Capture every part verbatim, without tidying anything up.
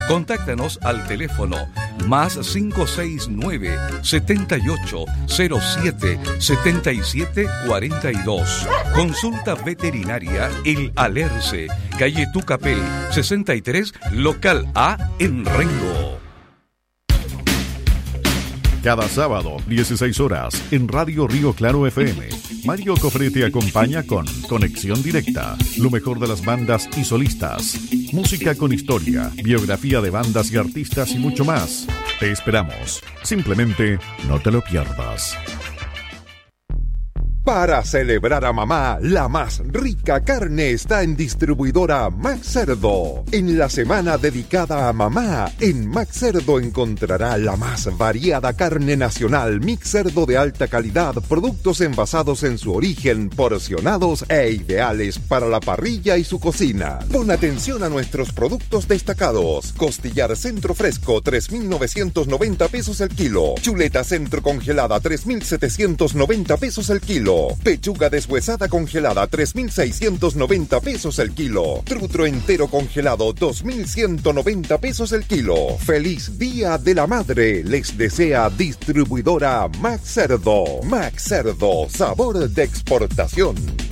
Contáctanos al teléfono más cinco seis nueve, setenta y ocho, cero siete, setenta y siete cuarenta y dos. Consulta veterinaria El Alerce, calle Tucapel, sesenta y tres, local A en Rengo. Cada sábado, dieciséis horas, en Radio Río Claro F M, Mario Cofre te acompaña con Conexión Directa, lo mejor de las bandas y solistas, música con historia, biografía de bandas y artistas y mucho más. Te esperamos. Simplemente no te lo pierdas. Para celebrar a mamá, la más rica carne está en distribuidora Max Cerdo. En la semana dedicada a mamá, en Max Cerdo encontrará la más variada carne nacional, mix cerdo de alta calidad, productos envasados en su origen, porcionados e ideales para la parrilla y su cocina. Pon atención a nuestros productos destacados. Costillar centro fresco, tres mil novecientos noventa pesos el kilo. Chuleta centro congelada, tres mil setecientos noventa pesos el kilo. Pechuga deshuesada congelada, tres mil seiscientos noventa pesos el kilo. Trutro entero congelado, dos mil ciento noventa pesos el kilo. ¡Feliz Día de la Madre! Les desea distribuidora Max Cerdo. Max Cerdo, sabor de exportación.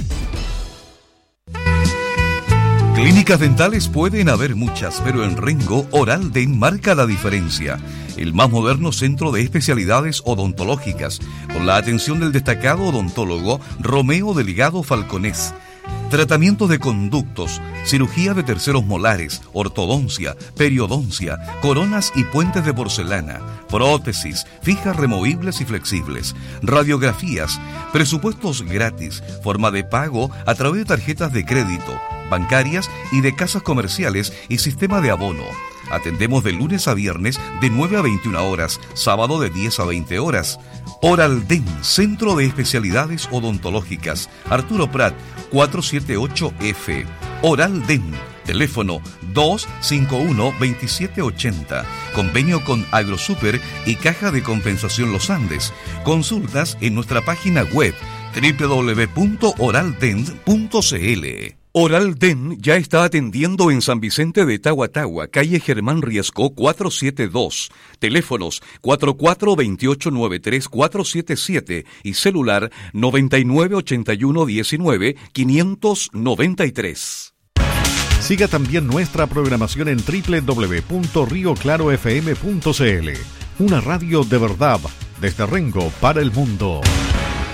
Clínicas dentales pueden haber muchas, pero en Rengo, Oral Dent marca la diferencia. El más moderno centro de especialidades odontológicas, con la atención del destacado odontólogo Romeo Delgado Falconés. Tratamientos de conductos, cirugía de terceros molares, ortodoncia, periodoncia, coronas y puentes de porcelana, prótesis, fijas removibles y flexibles, radiografías, presupuestos gratis, forma de pago a través de tarjetas de crédito, bancarias y de casas comerciales y sistema de abono. Atendemos de lunes a viernes de nueve a veintiuna horas, sábado de diez a veinte horas. Oral Dent, Centro de Especialidades Odontológicas, Arturo Prat, cuatrocientos setenta y ocho F. Oral Dent, teléfono dos cinco uno, veintisiete ochenta. Convenio con AgroSuper y Caja de Compensación Los Andes. Consultas en nuestra página web doble u doble u doble u punto oral dent punto c l. Oral Dent ya está atendiendo en San Vicente de Tahuatahua, calle Germán Riesco cuatrocientos setenta y dos, teléfonos cuatro cuatro dos ocho nueve tres cuatro siete siete y celular noventa y nueve ochenta y uno diecinueve quinientos noventa y tres. Siga también nuestra programación en doble u doble u doble u punto rio claro f m punto c l, una radio de verdad desde Rengo para el mundo.